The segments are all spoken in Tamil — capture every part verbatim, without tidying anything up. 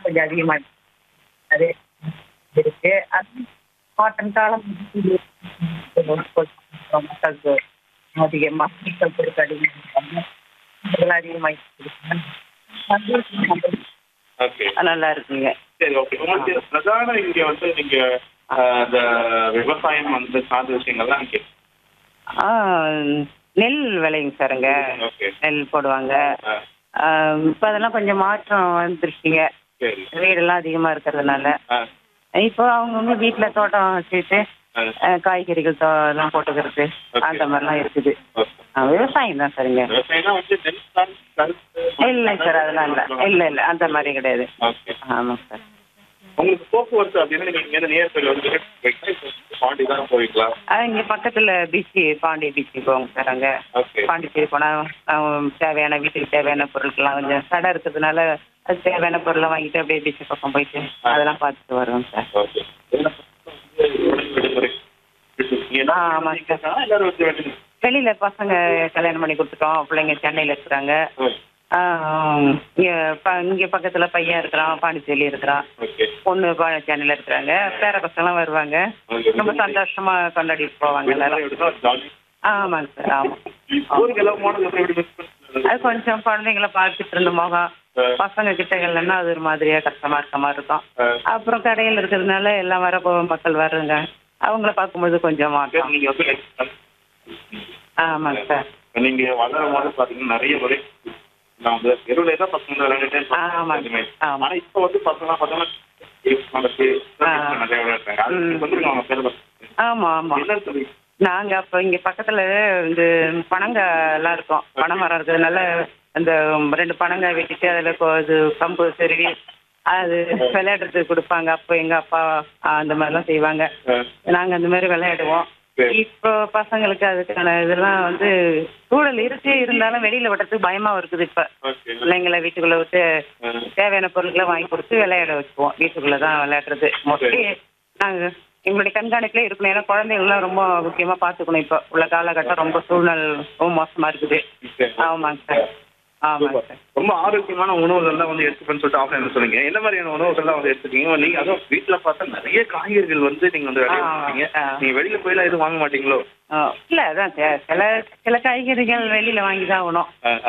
கொஞ்சம் அதிகமா அது இருக்கு. அது காட்டன் காலம் மக்களுக்கு அதிகமா மக்கள் பொறுப்பு அதிகமாக இதெல்லாம் அதிகமாகிட்டு இருக்கு. ஓகே. நல்லா இருக்குங்க. சரி, ஓகே. உங்களுக்கு பிரதான இங்க வந்து நீங்க அஹ், இந்த விவசாயம் வந்து சார்ந்த விஷயங்கள்லாம் நீங்க ஆ நெல் விளையுங்க சாருங்க. ஓகே. நெல் போடுவாங்க. ஆ, இப்போ அதெல்லாம் கொஞ்சம் மாற்றம் வந்துருச்சுங்க. சரி. வீடெல்லாம் அதிகமாக இருக்கிறதுனால ஆ, இப்போ அவங்கவுங்க வீட்டில் தோட்டம் வச்சுட்டு ஆ, அஹ், காய்கறிகள் தோ எல்லாம் போட்டுக்கிறது அந்த மாதிரிலாம் இருக்குது. ஓகே. ஆ, விவசாயம் தான் சாருங்க. விவசாயம்னா வந்து நெல் சார்ந்த கருத்து இல்லைங்க சார், அதெல்லாம் இல்லை இல்லை இல்லை அந்த மாதிரி கிடையாது. ஓகே. ஆமாங்க சார். உங்களுக்கு போக்குவரத்து அப்படின்னா நீங்க இங்க நியர் பைல வந்து பாண்டி தான் போய்க்கலாம். இங்கே பக்கத்தில் பீச்சு, பாண்டி பீச்சு போவோங்க சார். அங்கே ஓகே. பாண்டிச்சேரி போனால் தேவையான வீட்டுக்கு தேவையான பொருட்கள்லாம் கொஞ்சம் கடை இருக்கிறதுனால அது தேவையான பொருளை வாங்கிட்டு அப்படியே பீச்சு பக்கம் போயிட்டு அதெல்லாம் பார்த்துட்டு வருவோங்க சார். ஓகே. விடுமுறை ஆ, ஆமாங்க சார். எல்லாரும் வந்து வேண்டியது. வெளியில் பசங்க கல்யாணம் பண்ணி கொடுத்துட்டோம். பிள்ளைங்க சென்னையில் இருக்கிறாங்க. இங்கே ப இங்கே பக்கத்தில் பையன் இருக்கிறான், பாண்டிச்சேரி இருக்கிறான். ஓகே. பொண்ணு பா சென்னையில் இருக்கிறாங்க. பேர பசங்களாம் வருவாங்க. ரொம்ப சந்தோஷமாக கொண்டாடிட்டு போவாங்க எல்லாரும். ஜாலி. ஆமாங்க சார். ஆமாம். ஊருக்கு எல்லாம் போனது எப்படி மிஸ் பண்ணுறது? அது கொஞ்சம் குழந்தைங்கள பார்த்துட்டு இருந்த முகம் பசங்க கிட்ட இல்லைன்னா அது ஒரு மாதிரியா கஷ்டமா இருக்க மாதிரி இருக்கும். அப்புறம் கடையில் இருக்கிறதுனால எல்லாம் வர போ மக்கள் வர்றங்க. அவங்கள பார்க்கும்போது கொஞ்சம் மாட்டோம். நீங்க வந்து ஆமாங்க சார். நீங்க வளரும் போது பாத்தீங்கன்னா நிறைய முறை நான் வந்து தெருவுல தான் பசங்க விளையாண்டுட்டே ஆமாங்க. இருப்பாங்க. ஆமா. ஆனா இப்ப வந்து பசங்க பார்த்தோம்னா நிறைய விளையாடுறாங்க. அது வந்துருங்க அவங்க பேர் ஆமா ஆமா. என்ன சொல்லி நாங்க அப்போ இங்க பக்கத்துல இந்த பனங்காய் எல்லாம் இருக்கும். பனை மரம் இருக்கிறதுனால அந்த ரெண்டு பனங்காய் வெட்டிட்டு அதுல கொ- இது கம்பு செருவி அது விளையாடுறதுக்கு கொடுப்பாங்க. அப்போ எங்க அப்பா அந்த மாதிரிலாம் செய்வாங்க. நாங்க அந்த மாதிரி விளையாடுவோம். இப்போ பசங்களுக்கு அதுக்கான இதெல்லாம் வந்து சூழல் இருக்கு, இருந்தாலும் வெளியில விடுறதுக்கு பயமா இருக்குது. இப்ப ஓகே. பிள்ளைங்களை வீட்டுக்குள்ள விட்டு தேவையான பொருட்களை வாங்கி கொடுத்து விளையாட வச்சுக்குவோம். வீட்டுக்குள்ள தான் விளையாடுறது மோஸ்ட்லி. நாங்க எங்களுடைய கண்காணிப்புல இருக்கணும். ஏன்னா குழந்தைங்களாம் ரொம்ப முக்கியமா பாத்துக்கணும். இப்போ உள்ள காலகட்டம் ரொம்ப சூழ்நிலை ரொம்ப மோசமா இருக்குது. ஆமாங்க சார். ஆமாங்க சார். ரொம்ப ஆரோக்கியமான உணவுகள் தான் வந்து எடுத்துப்பேன்னு சொல்லிட்டு ஆஃப்லைன்ல சொன்னீங்க. என்ன மாதிரியான உணவுகள் தான் வந்து எடுத்துக்கீங்க? நீங்க அதுவும் வீட்டுல பார்த்தா நிறைய காய்கறிகள் வந்து நீங்க வந்து விளைய வச்சிருக்கீங்க. ஆ. நீங்க வெளியில போயெல்லாம் எதுவும் வாங்க மாட்டீங்களோ? ஆ, இல்ல அதான் ச- சில சில காய்கறிகள் வெளியில வாங்கி தான் ஆகணும். ஆ, ஆ.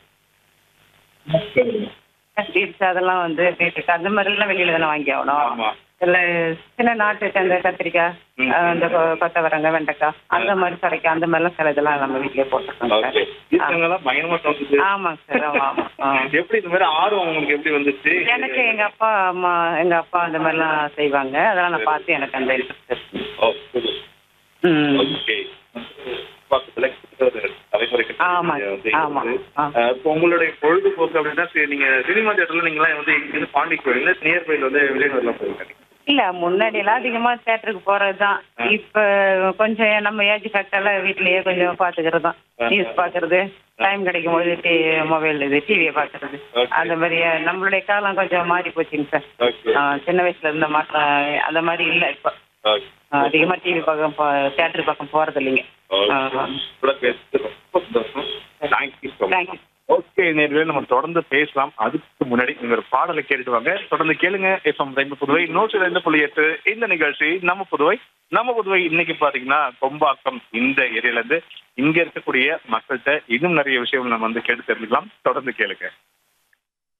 பீட்ஸ் அதெல்லாம் வந்து பீட்ரூட் அந்த மாதிரி எல்லாம் வெளியில தானே வாங்கி ஆகணும். ஆமா. சில சின்ன நாட்டு அந்த கத்திரிக்காய், ம். ஆ, இந்த கொ- கொத்தவரங்காய், வெண்டைக்காய் அந்த மாதிரி சொரைக்காய் அந்த மாதிரிலாம் சில இதெல்லாம் நம்ம வீட்டிலேயே போட்டுருக்கோம் சார். ஓகே. பீர்க்கங்கெல்லாம் பயங்கரமா தோணுது. ஆமாங்க சார். ஆமா ஆமா. ஆ. எப்படி இந்த மாதிரி ஆர்வம் உங்களுக்கு எப்படி வந்துச்சு? எனக்கு எங்க அப்பா அம்மா எங்க அப்பா அந்த மாதிரிலாம் செய்வாங்க. அதெல்லாம் நான் பார்த்து எனக்கு அந்த இன்ட்ரெஸ்ட் இருக்கு. ஓ, சரி. ம். ஓகே. பக்கத்துல ஒரு தலைமுறைக்கு ஆமா, வந்து ஆமா. இருக்குது. ஆ. அஹ் இப்போ உங்களுடைய பொழுதுபோக்கு அப்படின்னா சரி, நீங்க சினிமா தியேட்டர்ல நீங்களாம் வந்து இங்கிருந்து பாண்டிக்கு போவீங்க, நியர் பைல வந்து விளையாடுறதுலாம் போவீங்க. இல்ல முன்னாடி எல்லாம் அதிகமா தியேட்டருக்கு போறதுதான். இப்ப கொஞ்சம் நம்ம ஏஜ் ஃபேக்டர்ல வீட்லயே கொஞ்சம் பாத்துக்கிறது தான். நியூஸ் பாக்குறது, டைம் கிடைக்கும் போது டி மொபைல் இது டிவியை பாக்குறது. Okay. அந்த மாதிரி நம்மளுடைய காலம் கொஞ்சம் மாறி போச்சுங்க சார். ஓகே. ஆ, சின்ன வயசுல இருந்த மாற்றம் அந்த மாதிரி இல்ல இப்ப. ஓகே. ஆ, அதிகமா டிவி பக்கம் தியேட்டர் பக்கம் போறது இல்லைங்க. கூட பேசுறது ரொம்ப சந்தோஷம். Thank you so much. Thank you. Okay, நேர்களே நம்ம தொடர்ந்து பேசலாம். அதுக்கு முன்னாடி நீங்க ஒரு பாடலை கேட்டுட்டு வாங்க. தொடர்ந்து கேளுங்க. எஃப்எம் ரெண்டு புதுவை நூற்றி ரெண்டு புள்ளி எட்டு. இந்த நிகழ்ச்சி நம்ம புதுவை நம்ம புதுவை இன்னைக்கு பாத்தீங்கன்னா கொம்பாக்கம் இந்த ஏரியால இருந்து இங்க இருக்கக்கூடிய மக்கள்கிட்ட இன்னும் நிறைய விஷயம் நம்ம வந்து கேட்டு தெரிஞ்சுக்கலாம். தொடர்ந்து கேளுங்க.